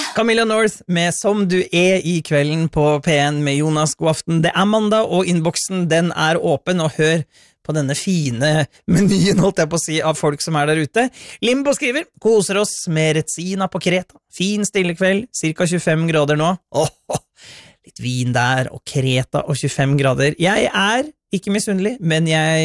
Camilla North med Som du I kvelden på P1 med Jonas. God aften, det mandag, og innboksen den åpen, og hør på denne fine menyen, holdt jeg på å si, av folk som der ute. Limbo skriver, koser oss med Retsina på Kreta. Fin stille kveld, cirka 25 grader nå. Litt vin der, og Kreta og 25 grader. Jeg ikke misunnelig, men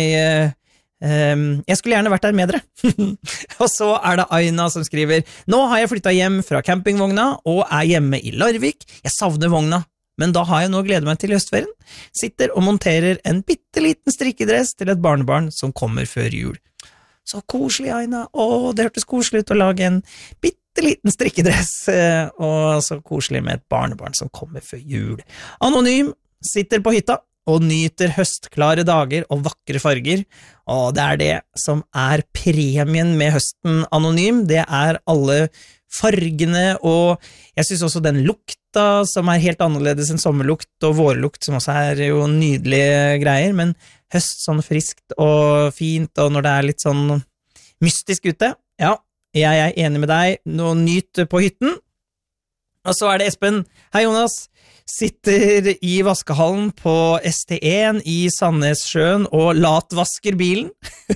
jeg skulle gjerne vært der med dere. Og så det Aina som skriver, nå har jeg flyttet hjem fra campingvogna og hjemme I Larvik. Jeg savner vogna, men da har jeg nå gledet meg til høstferien. Sitter og monterer en bitteliten strikkedress til et barnebarn som kommer før jul. Så koselig, Aina. Det hørtes koselig ut å lage en bitteliten strikkedress, og så koselig med et barnebarn som kommer før jul. Anonym sitter på hytta og nyter høstklare dager og vakre farger, og det det som premien med høsten Anonym, det alle fargene, og jeg synes også den lukta som helt annerledes enn sommerlukt og vårlukt, som også jo nydelige greier, men høst sånn friskt og fint, og når det litt sånn mystisk ute, ja, jeg enig med deg, nå nyt på hytten. Og så det Espen, hei Jonas, sitter I vaskehallen på ST1 I Sandnessjøen og latvasker bilen.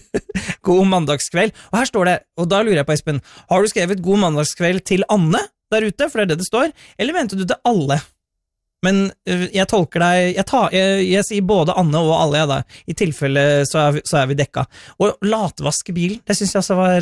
God mandagskveld. Og her står det, og da lurer jeg på Espen, har du skrevet god mandagskveld til Anne der ute, for det står, eller mente du til alle? Men jeg tolker deg, jeg sier både Anne og alle da. I tilfelle så vi dekka. Og latvaske bilen, det synes jeg også var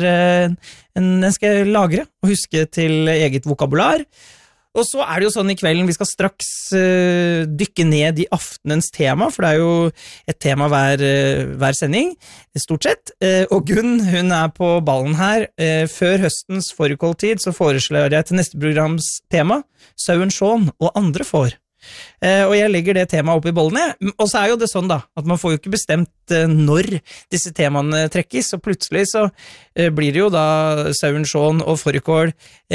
den skal jeg lagre og huske til eget vokabular. Og så det jo sånn I kvelden, vi skal straks dykke ned I aftenens tema, for det jo et tema hver sending, stort sett. Og Gunn, hun på ballen her. Før høstens forkoltid så foreslår jeg til neste programs tema, Sauen Sjån og andre får. Og jeg legger det temaet opp I bollene, og så jo det sånn da, at man får jo ikke bestemt når disse temaene trekkes, og plutselig så blir det jo da Sauen Sjån og Fårikål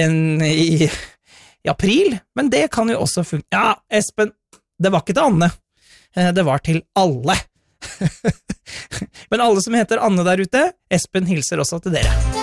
I april, men det kan jo også funke. Ja, Espen, det var ikke til Anne. Det var til alle. Men alle som heter Anne der ute, Espen hilser også til dere.